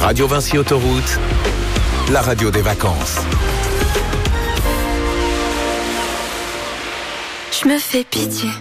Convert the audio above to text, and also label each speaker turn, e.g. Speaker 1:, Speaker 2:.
Speaker 1: Radio Vinci Autoroute, la radio des vacances.
Speaker 2: Je me fais pitié.